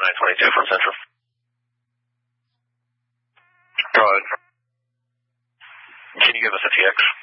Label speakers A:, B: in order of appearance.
A: 4922 from Central.
B: Go ahead.
A: Can you give us a TX?